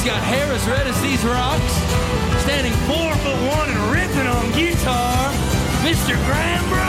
He's got hair as red as these rocks, standing 4'1" and ripping on guitar, Mr. Graham Bryant.